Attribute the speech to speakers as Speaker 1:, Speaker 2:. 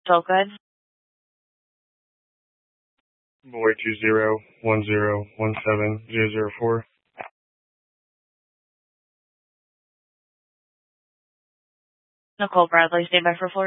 Speaker 1: Still good?
Speaker 2: Boy 2010170004.
Speaker 1: Nicole Bradley, stand by for floor